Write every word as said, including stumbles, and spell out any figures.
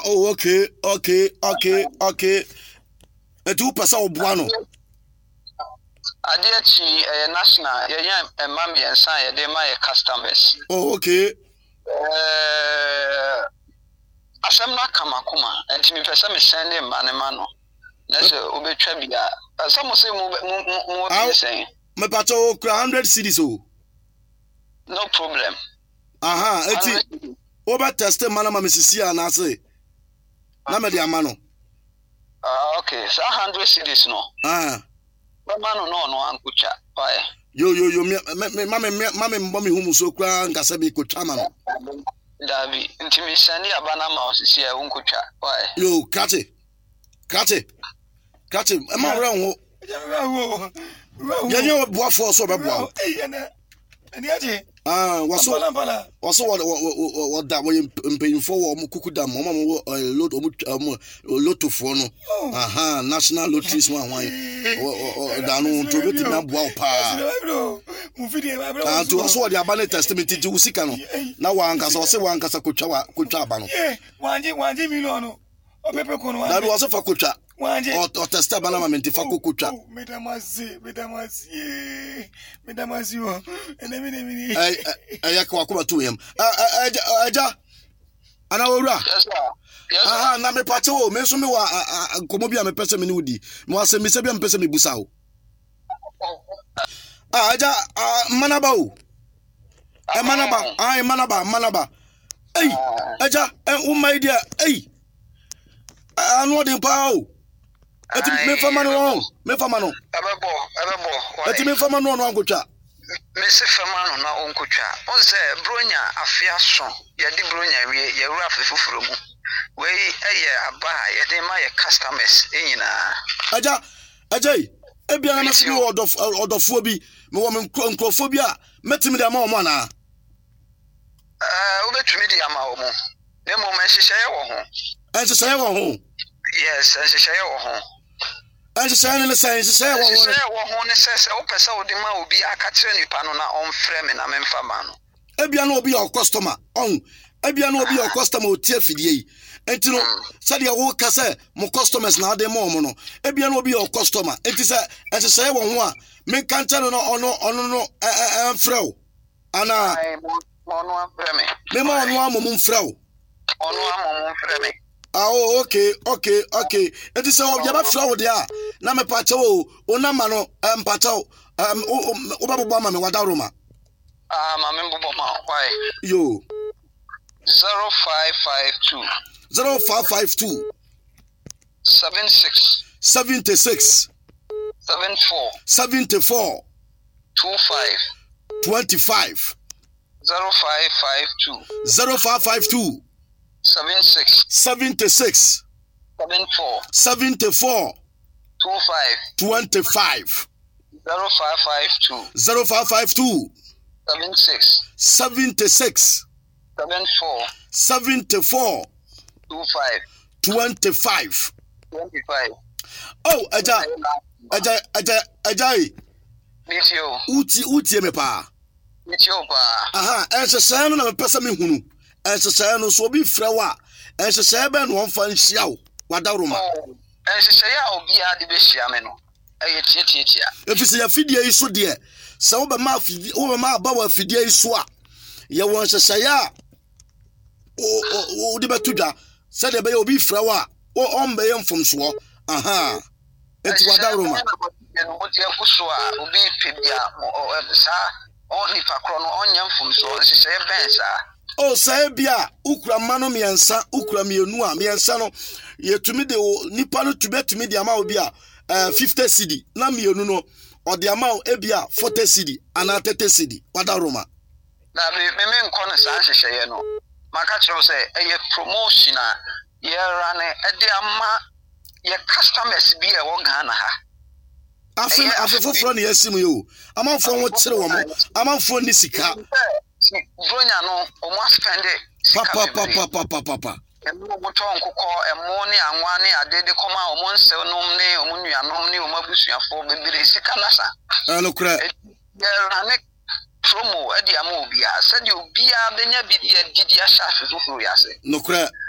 oh, okay, okay, okay, okay. Etu pesa obuano. Adechi eh national ye yan emam yensan ye dey my customers. Oh, okay. Eh asem na kamakuma enti me pesa me send dem manema no. Na se obetwa bia. Some say mo mo be saying. Me pato okra one hundred cedis o. No problem. Aha, eti oba test manama mesisi anase. Na me de amano. Ah, okay. So one hundred cedis no. Ah. Mama no no no ankucha. Why? Yo yo yo me me mama mama mbo me humu so kra nkasa be kotwa ma no. Davi, intimi sani abana ma osisi e unkucha. Why? Yo, kate. Kate. Kate, e ma wra ho. Yenye boa for so be boa. Eni aje. Ah, waso waso wo da wo mpanyimfo wo mo kukuda mo mo lot mo lotofo no. Aha, national lotteries mo anwan. Da no to beti na boa pa. Mu video ba bro. Ah, to waso wo de abane testament ti usika no. Na wa ankasa wo se wa ankasa kotwa kotwa aba no. Eh, wanje wanje million no. Opepe kono wanje. Da do waso fa kotwa. Wanje. O testa bana ma menti fa kokotwa. Medamasi, medamasi. Medamasi o. Ene mi ne mi. Eh eh yakwa kuma to yam. Ah aja. Ana wura. Yes sir. Yes sir. Aha, na me pate wo, me so me wa komo bia me pese me ni wudi. Me wa se me se bia me pese me busa wo. Ah aja manaba o. Eh manaba, ah manaba, manaba. Ei, aja, eh umma idea. Ei. Anu odin pa o. Eti me fama no on, me fama no. Ebebo, ebebo. Eti me fama no no ankotwa. Me se fama no na onkotwa. On se bronya afia so. Ye di bronya wie ye wura afefufuro mu. We eye aba ye dey my customers enyina. Aja, ajai. E bia na me se odof odofo bi, me wo me nkrofo bi a metimi de ma o mo na. Eh, obetumi de ama o mo. Ne mo me hihye wo ho. En se wo ho. Yes, en hihye wo ho. En se ne se se wo ho. Se wo ho ne se se o pesa o de ma obi aka kire nipa no na on frɛ me na me mfa ma no. E bia na obi your customer. On. E bia na obi your customer o tie fidie yi. Enti no, said ya wo ka se mo customers na ade mo mo no. E bia na obi your customer. Enti se en se wo ho a me kanta no ono ono no eh frɛ o. Ana mo no frɛ me. Me ma ono amom frɛ o. Ono amom frɛ me. Ah, oh, okay, okay, okay. Enti se o yaba frɛ wo de a na me pa che wo o na ma no em pa che um o ba bo ma me wada roma. Ah, ma me bo ma why? Yo. zero five five two zero five five two seven six seventy-six seventy-four seventy-four twenty-five twenty-five zero five five two zero five five two seventy-six seventy-six seventy-four seventy-four twenty-five twenty-five zero five five two zero five five two seventy-six seventy-six seventy-four seventy-four twenty-five twenty-five twenty-five. Oh, aja aja aja aja Mitio uti uti me pa Mitio pa. Aha, enhyehyɛ no na me pesa me hunu. Enhyehyɛ no so obi frɛ wa. Enhyehyɛ be no wonfa nhia wo. Wada roma. Enhyehyɛ ya obi a de be hia me no. Eye tie tie tie. Efisi ya fidie yi so de. Se wo be ma fidie, wo be ma aba wa fidie yi so a. Ye won hyehyɛ ya o o de betudwa. Se de be ya obi frɛ wa. O on be yem fom so. Aha. Eti wada roma. Mo tie kuso a obi pebia sa oni pakro no onyam fom so hyehyɛ ben sa. Oh, say bia ukura mano miensa ukura mienu a miensa no yetumi de nipa no tubetumi de ama obi a uh, fifty cedi na mienu no o de ama ebia forty cedi ana thirty cedi wada roma na me me nko no san hyehyɛ no maka kyerɛ say eye promotion a ye run e de ama ye customers bi e wo Ghana ha afin afefoforo ne yasim yo amanfo wo kyere wo mo amanfo ni sika Bronya no omo spend papa papa papa papa emo mo ton kokɔ emo ne anwa ne adede kɔma omo nsew nom ne omo nuanom ne omo abusuafo bebere sika nasa eno kra ya ne promo adi ama obi a sɛ de obi a benya bi de didi ahya afefoforo yase no kra